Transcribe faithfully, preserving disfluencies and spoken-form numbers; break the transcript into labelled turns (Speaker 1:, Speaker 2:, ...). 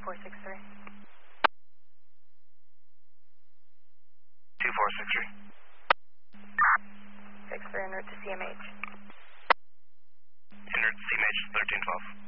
Speaker 1: four six three.
Speaker 2: two four six three.
Speaker 1: six three en route to C M H.
Speaker 2: En route to C M H thirteen twelve.